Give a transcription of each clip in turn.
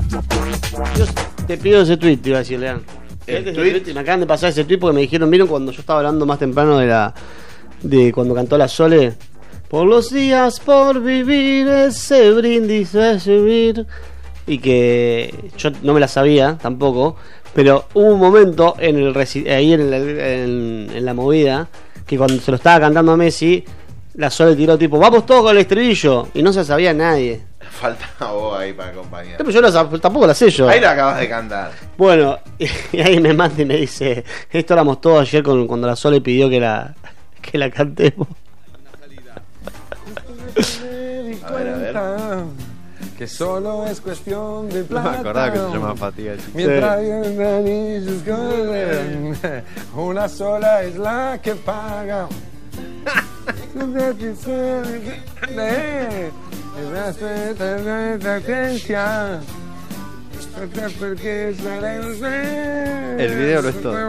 Yo te pido ese tweet, te iba a decir, Lean. ¿El tweet? Me acaban de pasar ese tweet porque me dijeron, ¿vieron cuando yo estaba hablando más temprano de cuando cantó la Sole? Por los días por vivir, ese brindis a subir. Y que yo no me la sabía tampoco, pero hubo un momento ahí en la movida que cuando se lo estaba cantando a Messi, la Sole tiró tipo, vamos todos con el estribillo, y no se sabía nadie. Falta vos ahí para acompañar. Pero yo tampoco la sé yo. Ahí la acabas de cantar. Bueno, y ahí me manda y me dice, esto hablamos todos ayer cuando la Sole pidió que la cantemos. A ver. Que solo es cuestión de No plata. me acordaba que se llama Fatiga. Mientras una sola es la que paga. El video lo es todo.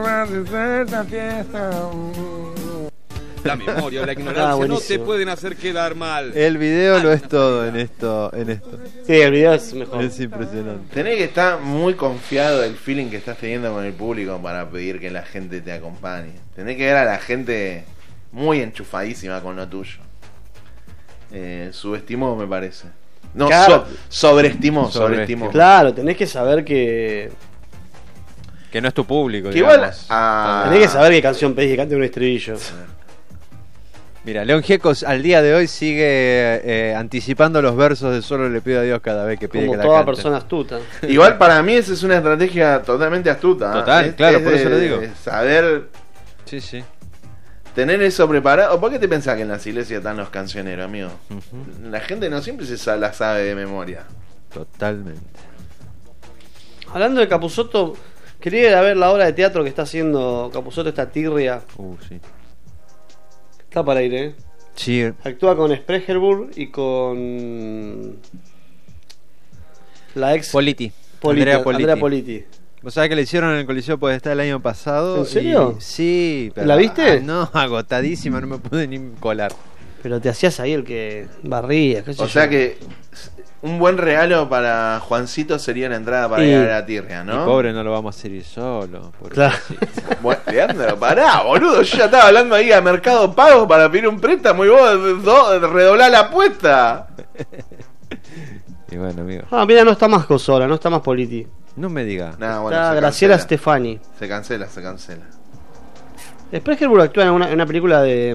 La memoria o la ignorancia no te buenísimo. pueden hacer quedar mal. El video lo es todo en esto. Sí, el video es mejor. Es impresionante. Tenés que estar muy confiado del feeling que estás teniendo con el público para pedir que la gente te acompañe. Tenés que ver a la gente muy enchufadísima con lo tuyo. Subestimó, me parece. No, Claro. sobreestimó. Claro, tenés que saber que Que no es tu público. Que igual digamos. tenés que saber qué canción pedís que cante un estribillo. Mira, León Gieco al día de hoy sigue anticipando los versos de Solo le pido a Dios cada vez que pide Como que la toda cante. persona astuta. Igual para mí esa es una estrategia totalmente astuta. Total, claro, por eso lo digo. Saber Sí, sí. tener eso preparado. ¿Por qué te pensás que en las iglesias están los cancioneros, amigo? La gente no siempre la sabe de memoria. Totalmente. Hablando de Capusotto, quería ir a ver la obra de teatro que está haciendo Capusotto, esta tirria. Sí. Está para ir, ¿eh? Sí, Actúa con Sprecherburg y con la ex Politi. Andrea Politi. Politi. ¿Vos sabés que le hicieron en el Coliseo Podestá el año pasado? ¿En serio? Sí. ¿La viste? No, agotadísima, no me pude ni colar. Pero te hacías ahí el que barría, qué sé O yo. sea que un buen regalo para Juancito sería la entrada para Y- ir a la tirria, ¿no? Y pobre no lo vamos a hacer ir solo. Claro. Bueno, Leandro, pará, boludo. Yo ya estaba hablando ahí a Mercado Pago para pedir un préstamo y vos redoblá la apuesta. Y bueno, amigo. Ah, mira, no está más Cosola, no está más Politi. No me diga. Nah, bueno, Está se Graciela cancela. Stefani. Se cancela. Sprecherburg actúa en una película de.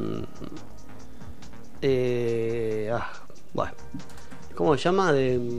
Bueno. ¿Cómo se llama?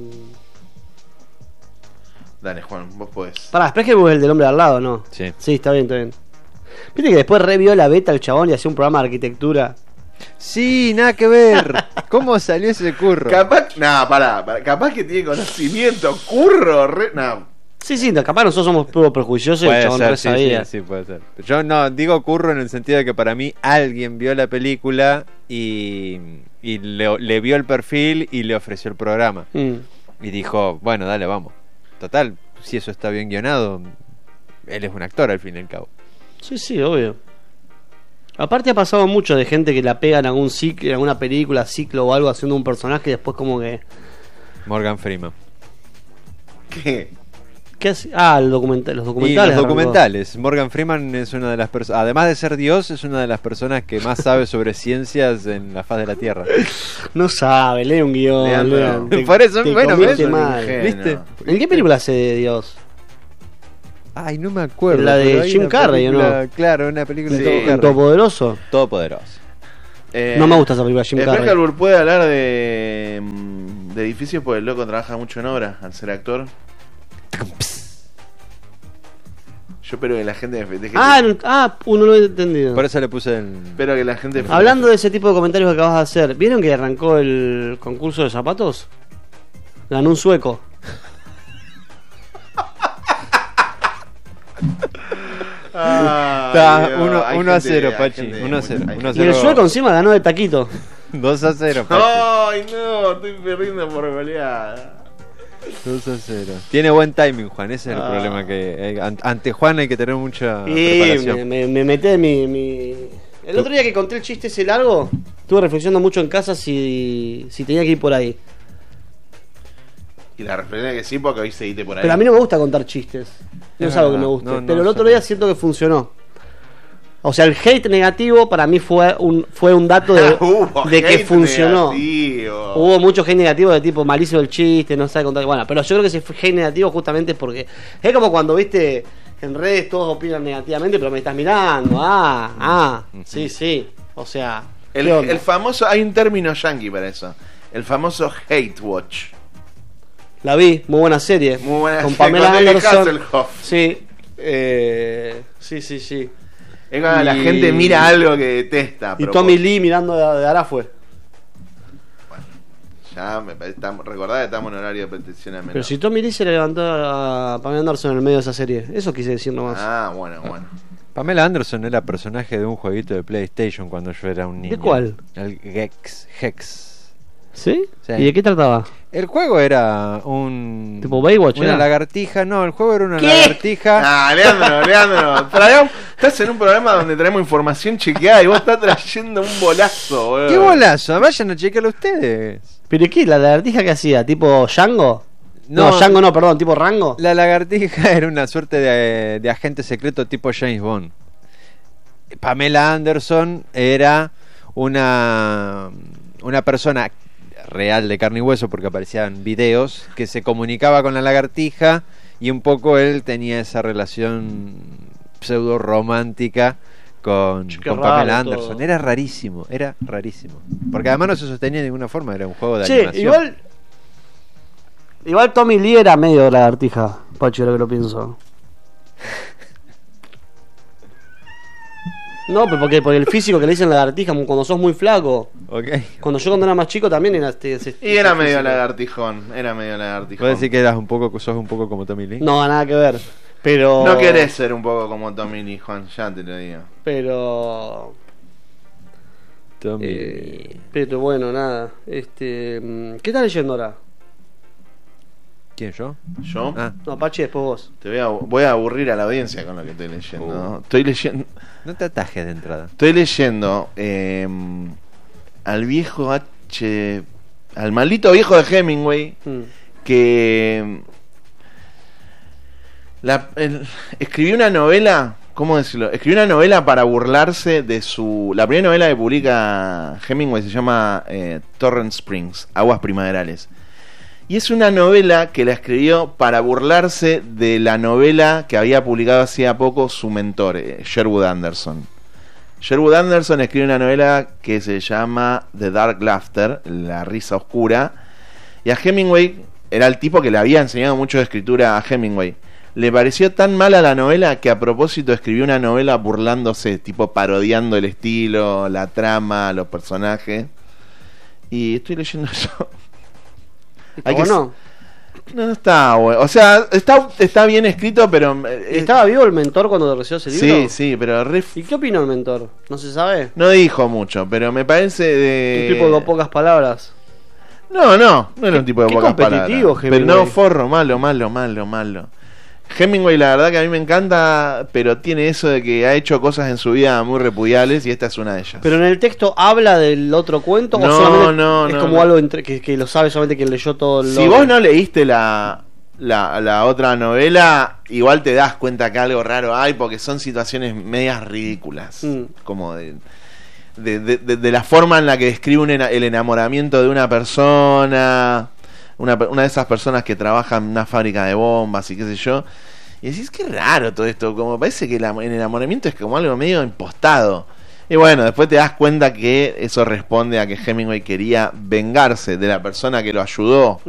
Dale, Juan, vos podés. Pará, Sprecherburg es el del hombre de al lado, ¿no? Sí. Sí, está bien, está bien. Viste que después revió la beta el chabón y hacía un programa de arquitectura. Sí, nada que ver. ¿Cómo salió ese curro? Capaz. Nah, pará. Capaz que tiene conocimiento. Curro. Nah. Sí, capaz nosotros somos puro prejuiciosos y el Puede chabón ser, re sí, sabía. sí, puede ser. Yo no digo curro en el sentido de que para mí alguien vio la película y le vio el perfil y le ofreció el programa. Mm. Y dijo, bueno, dale, vamos. Total, si eso está bien guionado, él es un actor al fin y al cabo. Sí, obvio. Aparte ha pasado mucho de gente que la pega en algún ciclo, en alguna película, ciclo o algo haciendo un personaje y después como que... Morgan Freeman. ¿Qué? ¿Qué hace? Ah, los Y documentales. los arrancó. documentales. Morgan Freeman es una de las personas, además de ser Dios, es una de las personas que más sabe sobre ciencias en la faz de la Tierra. No sabe, lee un guión. Leandro. Por eso, bueno, comiste ¿ves? mal. Ingenuo. ¿Viste? ¿En qué película hace de Dios? Ay, no me acuerdo. La de pero hay Jim una Carrey, ¿o no? película- Claro, una película Sí. de Jim ¿En Carrey. Todopoderoso? Todopoderoso. No me gusta esa película, Jim Carrey. Sprecherburg puede hablar de edificios porque el loco trabaja mucho en obra al ser actor. Yo espero que la gente me deje. No lo he entendido. Por eso le puse el... Espero que la gente. Hablando de ese tipo de comentarios que acabas de hacer, ¿vieron que arrancó el concurso de zapatos? Ganó un sueco. Está 1-0, Pachi. 1-0. Y el sueco encima ganó de taquito. 2-0, Pachi. Ay, no, estoy perdiendo por goleada. 2-0. Tiene buen timing, Juan. Ese es el problema que ante Juan hay que tener mucha preparación. Me metí en mi... El otro día que conté el chiste ese largo, estuve reflexionando mucho en casa si tenía que ir por ahí. Y la respuesta es que sí, porque hoy seguiste por ahí. Pero a mí no me gusta contar chistes. No es algo que me guste. No, pero el otro yo día no. siento que funcionó. O sea, el hate negativo para mí fue un dato Hubo de que hate funcionó. negativo. Hubo mucho hate negativo de tipo malísimo el chiste, no sabe contar. Bueno, pero yo creo que ese hate negativo justamente porque es como cuando viste en redes todos opinan negativamente, pero me estás mirando. Sí. O sea, ¿qué onda? El famoso, hay un término yankee para eso. El famoso hate watch. La vi, muy buena serie. Muy buena con serie, Pamela con David Anderson. Hasselhoff. Sí. Sí. Es cuando la Y- gente mira algo que detesta. Y pero Tommy Lee mirando de Arafue. Ya me parece, recordad que estamos en horario de protección a menor. Pero si Tommy Lee se le levantó a Pamela Anderson en el medio de esa serie. Eso quise decir nomás. Ah, bueno. Pamela Anderson era personaje de un jueguito de PlayStation cuando yo era un niño. ¿De cuál? El Hex. ¿Sí? Sí. ¿Y de qué trataba? El juego era un... ¿Tipo Baywatch Una era? lagartija. No, el juego era una ¿Qué? lagartija. Ah, Leandro. Estás en un programa donde traemos información chequeada y vos estás trayendo un bolazo, boludo. ¡Qué bolazo! Vayan a chequearlo ustedes. ¿Pero qué? ¿La lagartija que hacía? ¿Tipo Django? No, No. Django no, perdón, tipo Rango. La lagartija era una suerte de agente secreto tipo James Bond. Pamela Anderson era una persona real de carne y hueso porque aparecían videos que se comunicaba con la lagartija y un poco él tenía esa relación pseudo romántica con Qué Pamela raro Anderson. todo. Era rarísimo. Porque además no se sostenía de ninguna forma, era un juego de Che, animación. igual Tommy Lee era medio lagartija, Pacho, ahora que lo pienso. No, pero porque el físico que le dicen lagartija cuando sos muy flaco. Ok. Cuando era más chico también era Y era medio físico. lagartijón. ¿Puedes decir que sos un poco como Tommy Lee? No, nada que ver. Pero. No querés ser un poco como Tommy Lee, Juan, ya te lo digo. Pero. Tommy Lee. Pero bueno, nada. ¿Qué estás leyendo ahora? ¿Quién, yo? Yo Ah, No, Pachi, después vos. voy a aburrir a la audiencia con lo que estoy leyendo. no te atajes de entrada. Estoy leyendo al viejo al maldito viejo de Hemingway que escribió una novela, ¿cómo decirlo? Escribió una novela para burlarse de la primera novela que publica Hemingway se llama Torrent Springs, Aguas Primaverales. Y es una novela que la escribió para burlarse de la novela que había publicado hacía poco su mentor, Sherwood Anderson. Sherwood Anderson escribe una novela que se llama The Dark Laughter, La risa oscura. Y a Hemingway, era el tipo que le había enseñado mucho de escritura a Hemingway. Le pareció tan mala la novela que a propósito escribió una novela burlándose, tipo parodiando el estilo, la trama, los personajes. Y estoy leyendo eso. Hay que Bueno, No está bueno. O sea, está bien escrito, pero ¿estaba vivo el mentor cuando recibió ese libro? sí, pero ¿Y qué opinó el mentor? ¿No se sabe? no dijo mucho, pero me parece de Un tipo con pocas palabras. No era un tipo de qué pocas competitivo, palabras. Pero no, Hemingway. forro, malo. Hemingway, la verdad que a mí me encanta, pero tiene eso de que ha hecho cosas en su vida muy repudiables y esta es una de ellas. ¿Pero en el texto habla del otro cuento? No, ¿O solamente no, es no, como no. algo que lo sabe solamente quien leyó todo el Si vos no leíste la otra novela, igual te das cuenta que algo raro hay, porque son situaciones medias ridículas. Como de la forma en la que describe el enamoramiento de una persona, una de esas personas que trabaja en una fábrica de bombas y qué sé yo. Y decís, qué raro todo esto, como parece que el enamoramiento es como algo medio impostado. Y bueno, después te das cuenta que eso responde a que Hemingway quería vengarse de la persona que lo ayudó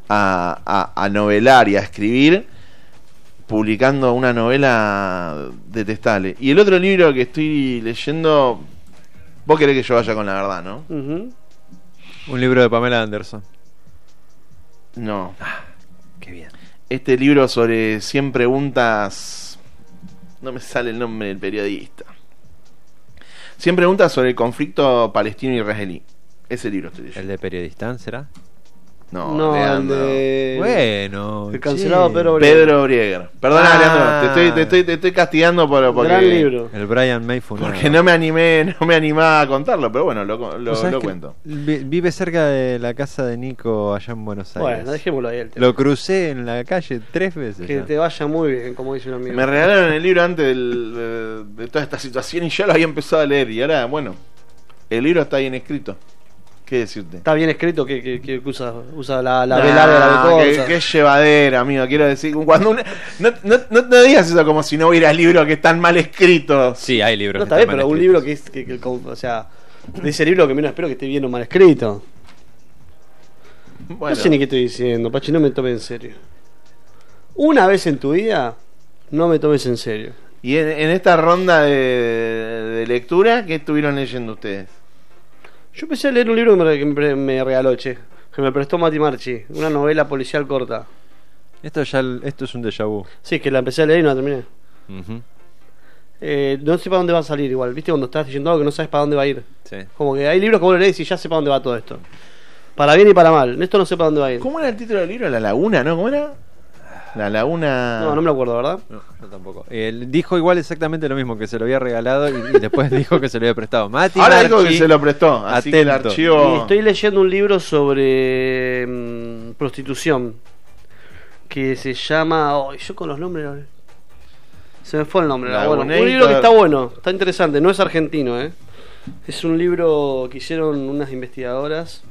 a novelar y a escribir, publicando una novela detestable. Y el otro libro que estoy leyendo, vos querés que yo vaya con la verdad, ¿no? Ujú. Un libro de Pamela Anderson. No. Qué bien. Este libro sobre 100 preguntas, no me sale el nombre del periodista. 100 preguntas sobre el conflicto palestino-israelí. Ese libro estoy leyendo. ¿El de Periodistán será? No, el Leandro. de... Bueno, El cancelado che. Pedro Brieger. Pedro Brieger. Perdona, Ah. Leandro, te estoy castigando porque, Gran libro. El Brian May funado. porque no me animaba a contarlo, pero bueno, ¿Vos lo sabés que cuento. Vive cerca de la casa de Nico allá en Buenos Aires. Bueno, dejémoslo ahí el tema. Lo crucé en la calle 3 veces. Que ya. te vaya muy bien, como dice un amigo. Me regalaron el libro antes de toda esta situación y ya lo había empezado a leer. Y ahora, bueno, el libro está bien escrito. ¿Qué decirte? Está bien escrito que usa la B larga, la B corta. Qué llevadera, amigo. Quiero decir, cuando no digas eso como si no hubiera libros que están mal escritos. Sí, hay libros. No, que está bien, están pero mal un libro que es. O sea, de ese libro que menos espero que esté bien o mal escrito. Bueno, No sé ni qué estoy diciendo, Pachi, no me tomes en serio. Una vez en tu vida, no me tomes en serio. y en esta ronda de lectura, ¿qué estuvieron leyendo ustedes? Yo empecé a leer un libro que me regaló, che. Que me prestó Mati Marchi. Una novela policial corta. Esto es un déjà vu. Sí, que la empecé a leer y no la terminé. Ujú. No sé para dónde va a salir igual. ¿Viste? Cuando estás leyendo algo que no sabes para dónde va a ir. Sí. Como que hay libros que vos lees y ya sé para dónde va todo esto. Para bien y para mal. Esto no sé para dónde va a ir. ¿Cómo era el título del libro? La Laguna, ¿no? ¿Cómo era? La Laguna. No me lo acuerdo, ¿verdad? No, yo tampoco. Él dijo igual exactamente lo mismo, que se lo había regalado y después dijo que se lo había prestado. Mati Ahora dijo que Marchi, se lo prestó. Así que el atento. Y archivo. estoy leyendo un libro sobre prostitución. Que se llama... Oh, yo con los nombres... Se me fue el nombre. Bueno, Lagunator. un libro que está bueno, está interesante. No es argentino, ¿eh? Es un libro que hicieron unas investigadoras.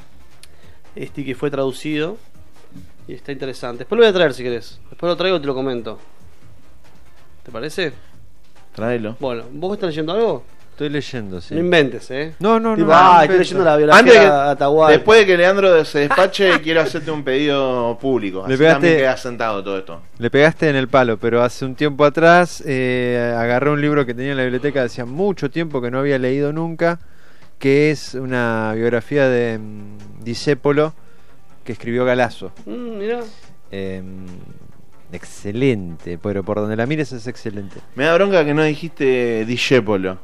Que fue traducido. Y está interesante. Después lo voy a traer si querés. Después lo traigo y te lo comento. ¿Te parece? Tráelo. Bueno, ¿vos estás leyendo algo? Estoy leyendo, sí. No inventes, ¿eh? No, Tipo, no. estoy invento. leyendo la Antes de que- biografía de Atahualpa. Después de que Leandro se despache, quiero hacerte un pedido público. Le Así pegaste- también queda sentado todo esto. Le pegaste en el palo, pero hace un tiempo atrás agarré un libro que tenía en la biblioteca hacía mucho tiempo que no había leído nunca, que es una biografía de Discépolo que escribió Galasso. Mirá. Excelente, pero por donde la mires es excelente. Me da bronca que no dijiste Discépolo.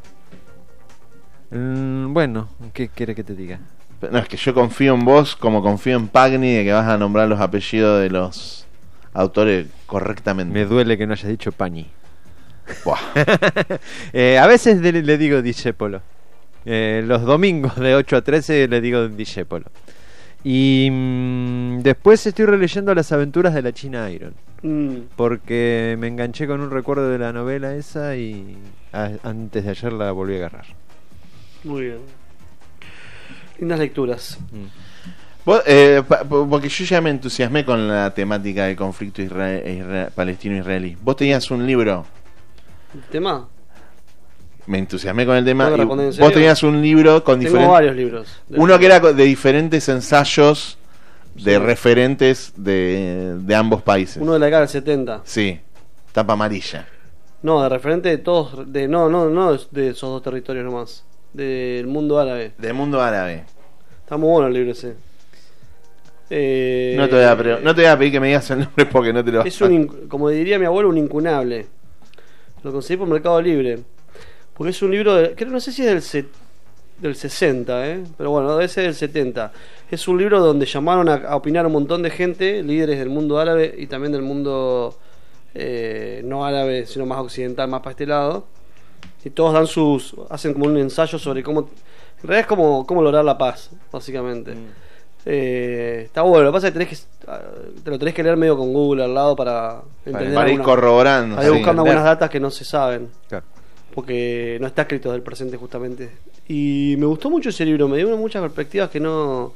Bueno, ¿qué quieres que te diga? No, es que yo confío en vos como confío en Pagni de que vas a nombrar los apellidos de los autores correctamente. Me duele que no hayas dicho Pañi. Buah. A veces le digo Discépolo. Los domingos de 8 a 13 le digo Discépolo. Y después estoy releyendo Las aventuras de la China Iron. Porque me enganché con un recuerdo de la novela esa y antes de ayer la volví a agarrar. Muy bien. Lindas lecturas. Vos, porque yo ya me entusiasmé con la temática del conflicto palestino-israelí. Vos tenías un libro. ¿El tema? Me entusiasmé con el tema. ¿Puedo Y responder en vos serio? tenías un libro con Tengo diferentes. varios libros. Uno que era de diferentes ensayos de Sí. referentes de ambos países. Uno de la década del 70. Sí, tapa amarilla. No, de referente de todos. No de esos dos territorios nomás. Del mundo árabe. Del mundo árabe. Está muy bueno el libro ese. No te voy a pedir que me digas el nombre porque no te lo Es como diría mi abuelo, un incunable. Lo conseguí por Mercado Libre. Porque es un libro creo, no sé si es del 60, pero bueno, debe ser del 70. Es un libro donde llamaron a opinar un montón de gente, líderes del mundo árabe y también del mundo no árabe, sino más occidental, más para este lado. Y todos hacen como un ensayo sobre cómo, en realidad es cómo lograr la paz, básicamente. Está bueno, lo que pasa es que te lo tenés que leer medio con Google al lado para entender para ir algunas- corroborando. para ir sí. buscando algunas datas que no se saben, Claro. porque no está escrito del presente justamente. Y me gustó mucho ese libro, me dio muchas perspectivas que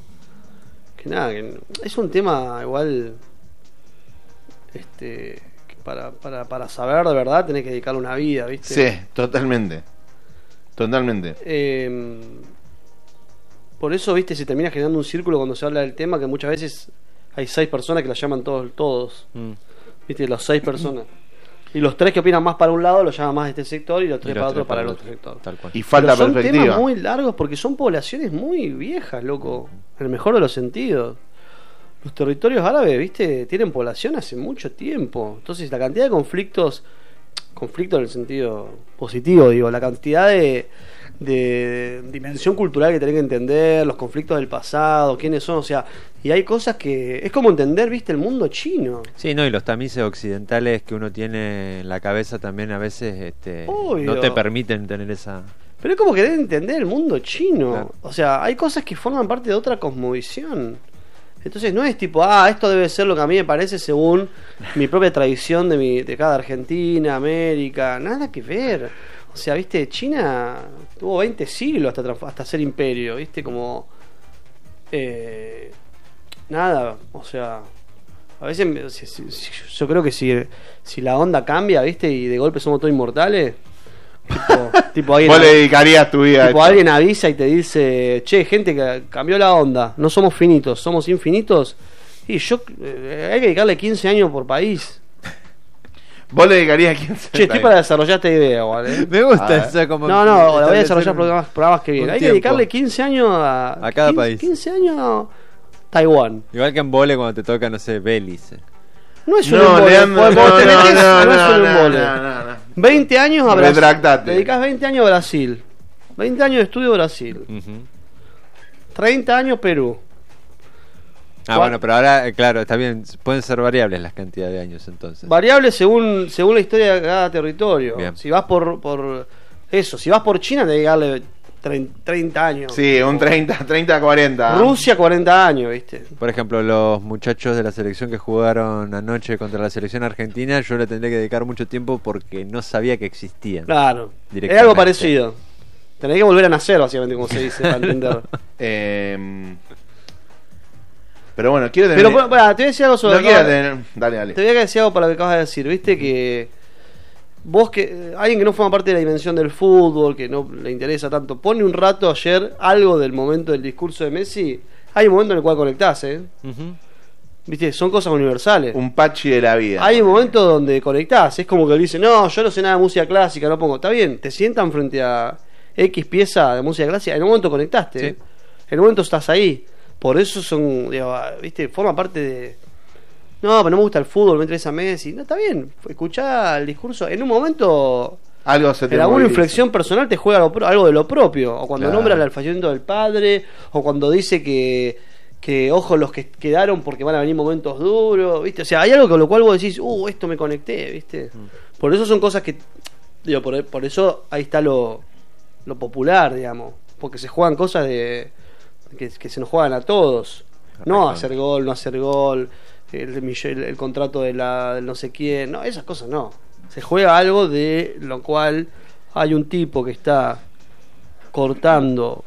es un tema igual que para saber de verdad tenés que dedicarle una vida, ¿viste? Sí, totalmente. Totalmente. Por eso, viste, se termina generando un círculo cuando se habla del tema, que muchas veces hay 6 personas que la llaman todos. Viste, los 6 personas. Y los 3 que opinan más para un lado lo llaman más de este sector y los 3 para otro para el otro sector. Tal cual. Y falta Pero son perspectiva. temas muy largos porque son poblaciones muy viejas, loco. En el mejor de los sentidos. Los territorios árabes, viste, tienen población hace mucho tiempo. Entonces la cantidad de conflictos conflicto en el sentido positivo, digo, la cantidad de dimensión cultural que tenés que entender, los conflictos del pasado, quiénes son, o sea, y hay cosas que es como entender, viste, el mundo chino. Sí, no, y los tamices occidentales que uno tiene en la cabeza también a veces Obvio. no te permiten tener esa... Pero es como querer entender el mundo chino. Claro. O sea, hay cosas que forman parte de otra cosmovisión. Entonces no es tipo, esto debe ser lo que a mí me parece según mi propia tradición de cada Argentina, América. Nada que ver. O sea, viste, China tuvo 20 siglos hasta ser imperio, viste, como... nada, o sea... A veces yo creo que si la onda cambia, viste, y de golpe somos todos inmortales... tipo alguien, Vos le dedicarías tu vida a tipo esto. alguien avisa y te dice, che, gente que cambió la onda, no somos finitos, somos infinitos. Y hay que dedicarle 15 años por país. Vos le dedicarías 15 Che, estoy para desarrollar esta idea, igual, ¿eh? Me gusta A ver. eso como... No, la voy a establecer desarrollar programas que vienen. un Hay que tiempo. dedicarle 15 años a cada 15 país. 15 años Taiwán. Igual que en vole cuando te toca, no sé, Belice. No es un No, embole. Leandro, Cuando te metés, no es un no, embole. no. 20 años a Brasil. Retractate. Dedicás 20 años a Brasil. 20 años de estudio Brasil. Ujú. 30 años Perú. Bueno, pero ahora, claro, está bien, pueden ser variables las cantidades de años entonces. Variable según la historia de cada territorio. Bien. Si vas por eso, si vas por China, te hay que darle 30 años. Sí, un 30, 40. Rusia, 40 años, ¿viste? Por ejemplo, los muchachos de la selección que jugaron anoche contra la selección argentina, yo le tendré que dedicar mucho tiempo porque no sabía que existían. Claro. Es Directamente. algo parecido. Tenés que volver a nacer, básicamente, como se dice, para entender. Pero bueno, quiero tener. Pero, bueno, te voy a decir algo sobre no quiero tener. Dale. Te voy a decir algo para lo que acabas de decir, ¿viste? Que vos, alguien que no forma parte de la dimensión del fútbol, que no le interesa tanto, pone un rato ayer algo del momento del discurso de Messi. Hay un momento en el cual conectás, ¿eh? Ujú. ¿Viste? Son cosas universales. Un pachi de la vida. Hay un momento donde conectás. Es como que dice, no, yo no sé nada de música clásica, no pongo. Está bien, te sientan frente a X pieza de música clásica. En un momento conectaste. Sí. ¿eh? En un momento estás ahí. Por eso son, digo, ¿viste? Forma parte de. No, pero no me gusta el fútbol, me interesa Messi. No, está bien. Escuchá el discurso. En un momento, Algo se te en alguna moviliza. inflexión personal te juega algo de lo propio. O cuando Claro. nombra el fallecimiento del padre. O cuando dice que ojo los que quedaron porque van a venir momentos duros, ¿viste? O sea, hay algo con lo cual vos decís, esto me conecté, ¿viste? Por eso son cosas que, digo, por eso ahí está lo popular, digamos, porque se juegan cosas que se nos juegan a todos, no hacer gol, no hacer gol, el contrato del no sé quién, no, esas cosas no, se juega algo de lo cual hay un tipo que está cortando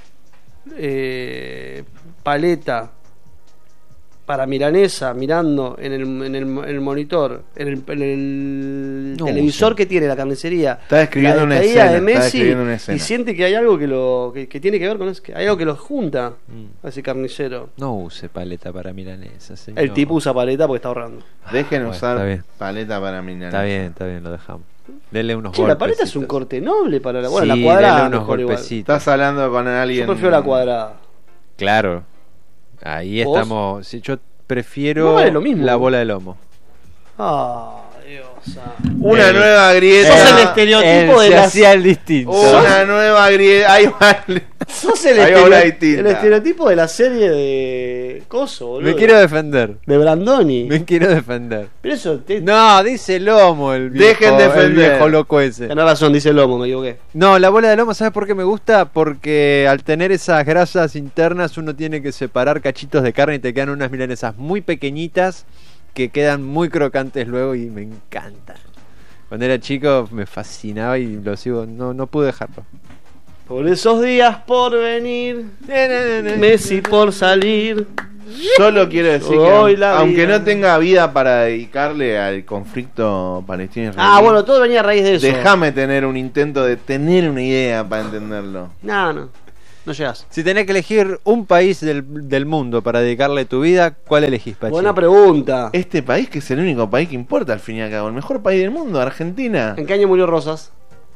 paleta para milanesa, mirando en el monitor, en el No, televisor sí. que tiene la carnicería, Está describiendo la una despedida escena, de está Messi, describiendo una escena. y siente que hay algo que tiene que ver con eso, que hay algo que los junta a ese carnicero. No use paleta para milanesa, señor. El tipo usa paleta porque está ahorrando. Dejen Bueno, usar está bien. paleta para milanesa. Está bien, lo dejamos. Dele unos Che, la paleta es un golpecitos. corte noble para la, Sí, bueno, la cuadrada dele unos mejor igual. golpecitos. Estás hablando con alguien. Yo prefiero la cuadrada. Claro. Ahí ¿Vos? estamos. Sí, yo prefiero No vale lo mismo. la bola de lomo. Ah, Dios. Una nueva grieta. Sos el estereotipo de se las... hacía el distinto. Una nueva grieta. Ahí va. Sos el, Ahí va una distinta. el estereotipo de la serie de Coso, boludo. Me quiero defender. De Brandoni. Me quiero defender. Pero eso... No, dice lomo el viejo, Dejen defender. el viejo loco ese. Tenés razón, dice Lomo, me equivoqué. No, la bola de lomo, ¿sabes por qué me gusta? Porque al tener esas grasas internas uno tiene que separar cachitos de carne y te quedan unas milanesas muy pequeñitas que quedan muy crocantes luego y me encanta. Cuando era chico me fascinaba y lo sigo, no pude dejarlo. Por esos días por venir, Messi por salir. Solo quiero decir Doy que la aunque vida. no tenga vida para dedicarle al conflicto palestino-israelí, Ah, bueno, todo venía a raíz de eso. déjame tener un intento de tener una idea para entenderlo. No llegás. Si tenés que elegir un país del mundo para dedicarle tu vida, ¿cuál elegís, Pachi? Buena pregunta. Este país que es el único país que importa al fin y al cabo, el mejor país del mundo, Argentina. ¿En qué año murió Rosas?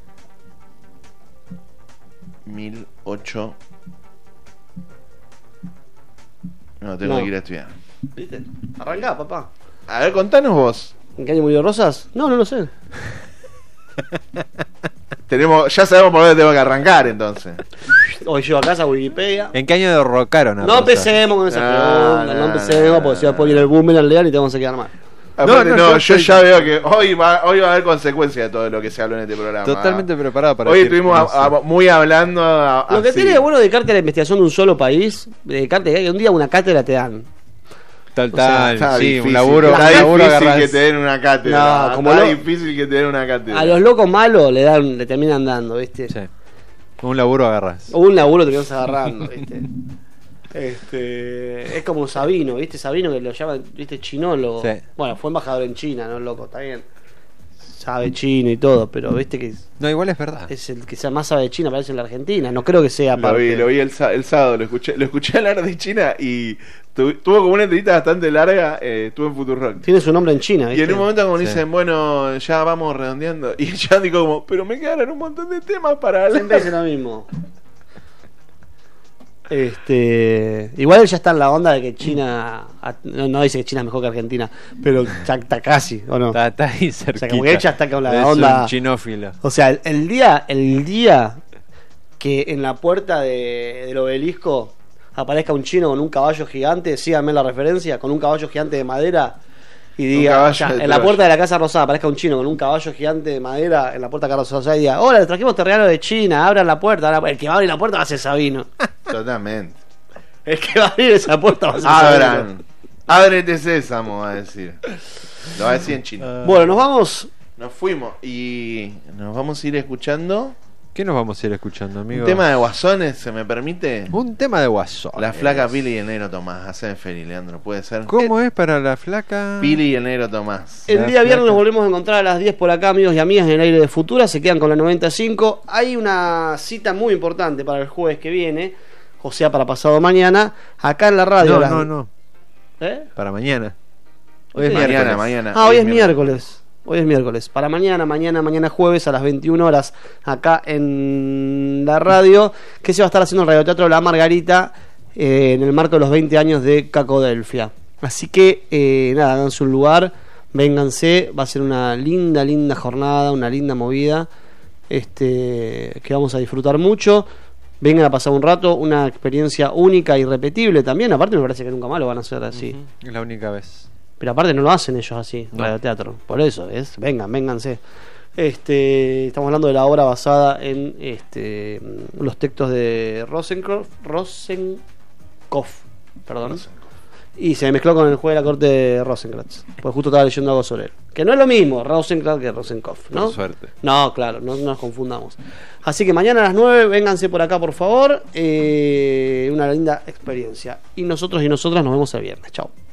1008. No, tengo No. que ir a estudiar. ¿Viste? Arrancá, papá. A ver, contanos vos. ¿En qué año murió Rosas? No lo sé. Ya sabemos por dónde tengo que arrancar entonces. Hoy llego a casa a Wikipedia. ¿En qué año derrocaron a No Rosa? empecemos con esa pregunta, no empecemos porque si después viene el boomerang leal y te vamos a quedar mal. Aparte, no, yo estoy- ya veo que hoy va a haber consecuencias de todo lo que se habló en este programa. Totalmente preparado para Hoy decir, estuvimos no sé. muy hablando. Lo que así. tiene de bueno dedicarte a la investigación de un solo país, dedicarte que un día una cátedra te dan. Tal, o sea, Está sí, difícil, un laburo, está un laburo difícil agarrás. que te den una cátedra. No, como está lo- difícil que te den una cátedra. A los locos malos le terminan dando, ¿viste? Sí. Un laburo agarras. O un laburo te quedas agarrando, ¿viste? Es como Sabino, ¿viste? Sabino que lo llaman, ¿viste? Chinólogo. Sí. Bueno, fue embajador en China, ¿no, loco? Está bien. Sabe chino y todo, pero viste que No, igual es verdad. es el que más sabe de China, parece en la Argentina. No creo que sea parte. Lo vi el sábado, lo escuché hablar de China y tuvo como una entrevista bastante larga, estuvo en Futurock. Tiene su nombre en China, Y ¿viste? en un momento como Sí. dicen, bueno, ya vamos redondeando. Y ya digo como, pero me quedaron un montón de temas para Siempre dice hablar. lo mismo. Igual él ya está en la onda de que China no dice que China es mejor que Argentina, pero ya está casi, ¿o no? Está ahí O cerquita. sea, como que ella está con la Es onda. un chinófilo. O sea, el día que en la puerta del obelisco aparezca un chino con un caballo gigante, síganme la referencia, con un caballo gigante de madera y diga, caballo o sea, de en la Troya. puerta de la Casa Rosada aparezca un chino con un caballo gigante de madera en la puerta de la Casa Rosada y diga, hola, les trajimos este regalo de China, abran la puerta. El que va a abrir la puerta va a ser Sabino. Totalmente. El que va a abrir esa puerta va a ser Sabino. Abran. Ábrete sésamo, va a decir. Lo va a decir en chino. Bueno, nos vamos. Nos fuimos y nos vamos a ir escuchando ¿Qué nos vamos a ir escuchando, amigo? un tema de Guasones, ¿se me permite? Un tema de Guasón. La flaca Pili y el negro Tomás. Haceme feliz, Leandro, puede ser. ¿Cómo es para la flaca? Pili y el negro Tomás. El La día viernes flaca. nos volvemos a encontrar a las 10 por acá, amigos y amigas, en el aire de Futura. Se quedan con la 95. Hay una cita muy importante para el jueves que viene, o sea, para pasado mañana, acá en la radio. No. ¿Eh? Para mañana. Hoy es Mañana. Hoy es miércoles. Hoy es miércoles. Para mañana jueves a las 21 horas acá en la radio, que se va a estar haciendo el radioteatro La Margarita en el marco de los 20 años de Cacodelfia. Así que nada, háganse un lugar, vénganse, va a ser una linda jornada, una linda movida, que vamos a disfrutar mucho. Vengan a pasar un rato, una experiencia única y irrepetible también. Aparte me parece que nunca más lo van a hacer así. Es la única vez. Pero aparte no lo hacen ellos así, No. radioteatro. Por eso, ¿ves? Vénganse. Estamos hablando de la obra basada en los textos de Rosenkopf, perdón. Y se me mezcló con el juego de la corte de Rosencrantz. Pues justo estaba leyendo algo sobre él. Que no es lo mismo Rosencrantz que Rosenkopf, ¿no? Por suerte. No, claro, no nos confundamos. Así que mañana a las 9, vénganse por acá, por favor. Una linda experiencia. Y nosotros y nosotras nos vemos el viernes. Chao.